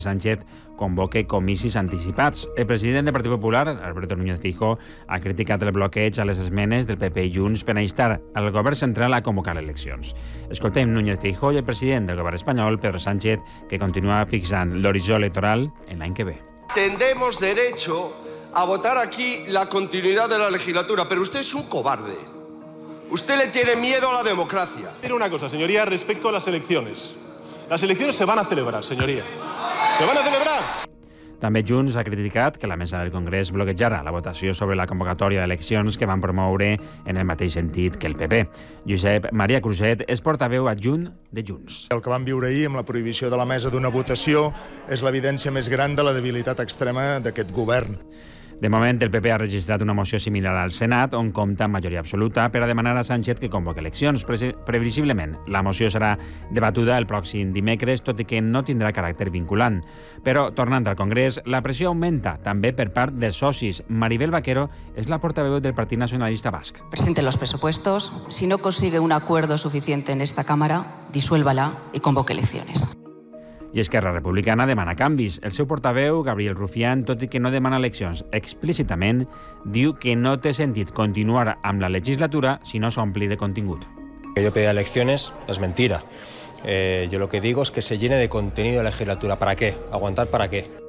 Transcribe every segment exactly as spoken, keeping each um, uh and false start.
Sánchez convoque comicis anticipats. El president del Partit Popular, Alberto Núñez Feijóo, ha criticat el bloqueig a les esmenes del P P i Junts per a instar al govern central a convocar eleccions. Escoltem Núñez Feijóo i el president del govern espanyol, Pedro Sánchez, que continua fixant l'horitzó electoral en l'any que ve. Tendremos derecho a votar aquí la continuidad de la legislatura, pero usted es un cobarde. Usted le tiene miedo a la democracia. Quiero una cosa, señoría, respecto a las elecciones. Las elecciones se van a celebrar, señoría. ¡Se van a celebrar! També Junts ha criticat que la mesa del Congrés bloquejara la votació sobre la convocatòria d'eleccions que van promoure en el mateix sentit que el P P. Josep Maria Cruzet és portaveu adjunt de Junts. El que vam viure ahir amb la prohibició de la mesa d'una votació és l'evidència més gran de la debilitat extrema d'aquest govern. De moment, el P P ha registrat una moció similar al Senat, on compta amb majoria absoluta, per a demanar a Sánchez que convoqui eleccions. Previsiblement, la moció serà debatuda el pròxim dimecres, tot i que no tindrà caràcter vinculant. Però, tornant al Congrés, la pressió augmenta, també per part dels socis. Maribel Vaquero és la portaveu del Partit Nacionalista Basc. Presente los presupuestos. Si no consigue un acuerdo suficiente en esta Cámara, disuélvala y convoque elecciones. I Esquerra Republicana demana canvis. El seu portaveu, Gabriel Rufián, tot i que no demana eleccions explícitament, diu que no té sentit continuar amb la legislatura si no s'ompli de contingut. Que yo pida elecciones es mentira. Eh, yo lo que digo es que se llene de contenido la legislatura. ¿Para qué? ¿Aguantar para qué?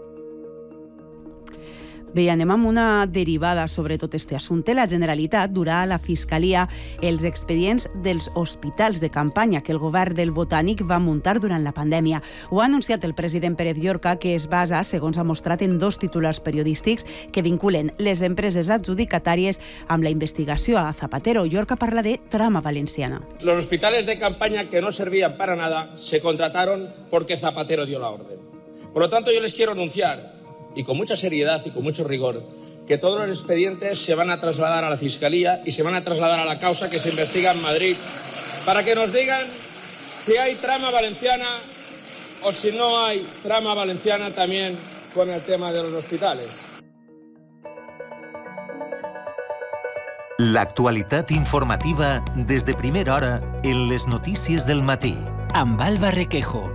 Bé, anem amb una derivada sobre tot este assumpte. La Generalitat durà a la Fiscalia els expedients dels hospitals de campanya que el govern del Botànic va muntar durant la pandèmia. Ho ha anunciat el president Pérez Llorca, que es basa, segons ha mostrat, en dos titulars periodístics que vinculen les empreses adjudicatàries amb la investigació a Zapatero. Llorca parla de trama valenciana. Los hospitales de campaña que no servían para nada se contrataron porque Zapatero dio la orden. Por lo tanto, yo les quiero anunciar, y con mucha seriedad y con mucho rigor, que todos los expedientes se van a trasladar a la Fiscalía y se van a trasladar a la causa que se investiga en Madrid para que nos digan si hay trama valenciana o si no hay trama valenciana también con el tema de los hospitales. L'actualitat informativa des de primera hora en les notícies del matí. Amb Alba Requejo.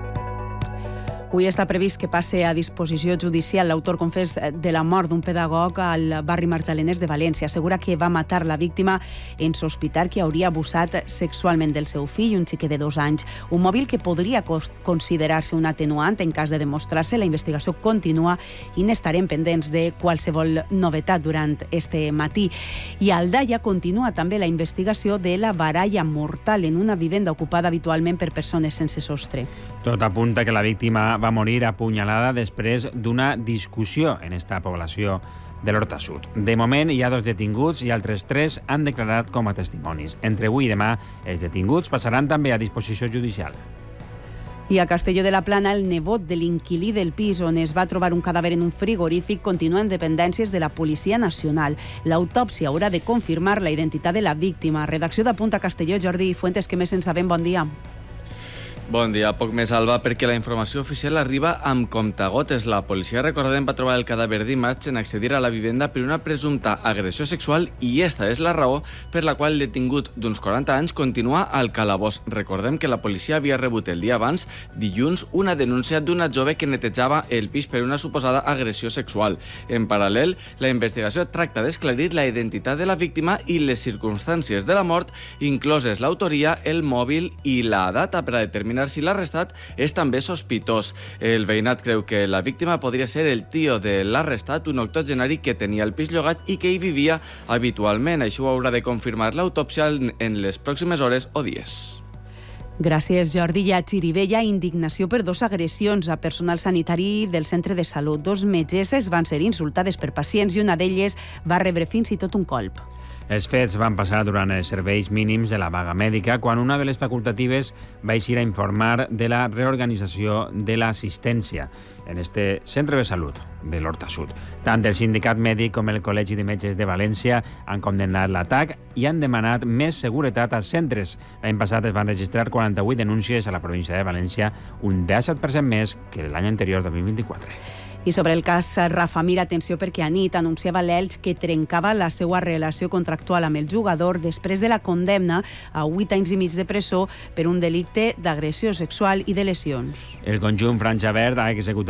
Avui està previst que passe a disposició judicial l'autor confés de la mort d'un pedagog al barri Marjalenes de València. Assegura que va matar la víctima en sospitar que hauria abusat sexualment del seu fill, un xiquet de dos anys. Un mòbil que podria considerar-se un atenuant en cas de demostrar-se. La investigació continua i n'estarem pendents de qualsevol novetat durant este matí. I a Aldaia continua també la investigació de la baralla mortal en una vivenda ocupada habitualment per persones sense sostre. Tot apunta que la víctima va morir apunyalada després d'una discussió en esta població de l'Horta Sud. De moment hi ha dos detinguts i altres tres han declarat com a testimonis. Entre avui i demà, els detinguts passaran també a disposició judicial. I a Castelló de la Plana, el nebot de l'inquilí del pis on es va trobar un cadàver en un frigorífic continua en dependències de la Policia Nacional. L'autòpsia haurà de confirmar la identitat de la víctima. Redacció d'Apunta Castelló, Jordi Fuentes, que més en sabem? Bon dia. Bon dia, poc més, Alba, perquè la informació oficial arriba amb comptagotes. La policia, recordem, va trobar el cadàver dimarts en accedir a la vivenda per una presumpta agressió sexual i esta és la raó per la qual el detingut d'uns quaranta anys continua al calabós. Recordem que la policia havia rebut el dia abans, dilluns, una denúncia d'una jove que netejava el pis per una suposada agressió sexual. En paral·lel, la investigació tracta d'esclarir la identitat de la víctima i les circumstàncies de la mort, incloses l'autoria, el mòbil i la data per a determinar si l'arrestat és també sospitós. El veïnat creu que la víctima podria ser el tio de l'arrestat, un octogenari que tenia el pis llogat i que hi vivia habitualment. Això ho haurà de confirmar l'autòpsia en les pròximes hores o dies. Gràcies, Jordi. I a Xirivella, indignació per dos agressions a personal sanitari del centre de salut. Dos metgesses van ser insultades per pacients i una d'elles va rebre fins i tot un colp. Els fets van passar durant els serveis mínims de la vaga mèdica, quan una de les facultatives va eixir a informar de la reorganització de l'assistència en este centre de salut de l'Horta Sud. Tant el sindicat mèdic com el Col·legi de Metges de València han condemnat l'atac i han demanat més seguretat als centres. L'any passat es van registrar quaranta-vuit denúncies a la província de València, un disset per cent més que l'any anterior, dos mil vint-i-quatre. I sobre el cas Rafa Mir, atenció, perquè anit anunciava l'Elx que trencava la seva relació contractual amb el jugador després de la condemna a vuit anys i mig de presó per un delicte d'agressió sexual i de lesions. El conjunt Franja Verd ha executat